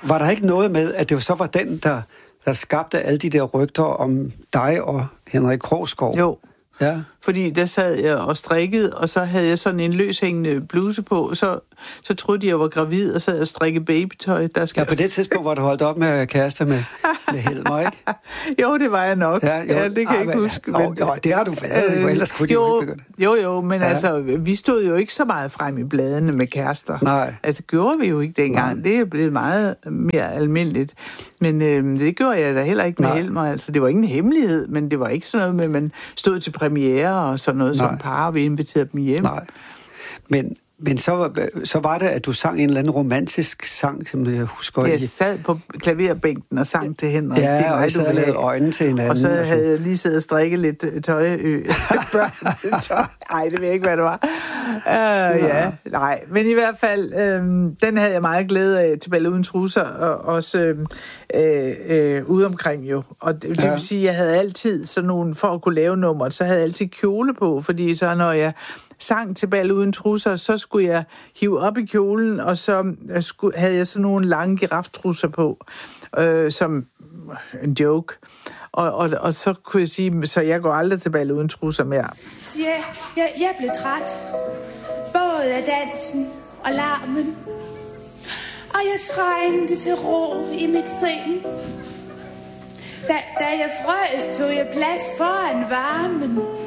var der ikke noget med, at det så var den, der skabte alle de der rygter om dig og Henrik Krogsgaard? Jo. Ja. Fordi der sad jeg og strikkede, og så havde jeg sådan en løshængende bluse på, så troede de, jeg var gravid, og sad og strikkede babytøj. Ja, på det tidspunkt var du holdt op med at kæreste med Helmer, ikke? Jo, det var jeg nok. Ja, det kan jeg ikke huske. Men, jo, det har du været, ellers kunne de jo ikke begynde. Jo, men altså, vi stod jo ikke så meget frem i bladene med kærester. Nej. Altså, gjorde vi jo ikke dengang. Nej. Det er blevet meget mere almindeligt. Men det gjorde jeg da heller ikke med Helmer. Altså, det var ikke en hemmelighed, men det var ikke sådan noget med, at man stod til premiere og sådan noget som par, og vi inviterede dem hjem. Nej, men så var det, at du sang en eller anden romantisk sang, som jeg husker. Jeg sad på klaverbænken og sang til Henrik. Ja, og så lavede øjnene til hinanden. Og så havde jeg lige siddet og strikket lidt tøj. Nej, det ved jeg ikke, hvad det var. Nej. Men i hvert fald, den havde jeg meget glæde af til Bal Uden Trusser, og også ude omkring jo. Og det vil sige, at jeg havde altid sådan nogle, for at kunne lave nummer, så havde jeg altid kjole på, fordi så når jeg sang til Bal Uden Trusser, så skulle jeg hive op i kjolen, og så havde jeg sådan nogle lange giraftrusser på, som en joke. Og så kunne jeg sige, så jeg går aldrig til Bal Uden Trusser mere. Jeg blev træt, både af dansen og larmen, og jeg trængte til ro i mit sind. Da jeg frøs, tog jeg plads foran varmen.